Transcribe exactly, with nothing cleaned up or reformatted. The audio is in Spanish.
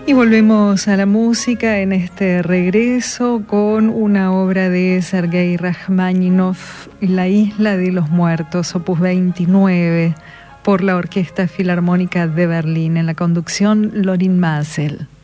Y volvemos a la música en este regreso con una obra de Sergei Rachmaninoff, La Isla de los Muertos, opus veintinueve, por la Orquesta Filarmónica de Berlín, en la conducción Lorin Maazel.